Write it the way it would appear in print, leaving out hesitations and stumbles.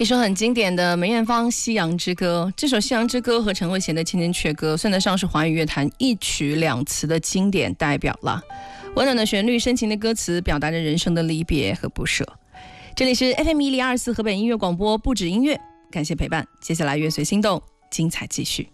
一首很经典的梅艳芳《夕阳之歌》，这首《夕阳之歌》和陈慧娴的《千千阙歌》算得上是华语乐坛一曲两词的经典代表了。温暖的旋律，深情的歌词，表达着人生的离别和不舍。这里是 FM 1024河北音乐广播，不止音乐，感谢陪伴。接下来乐随心动，精彩继续。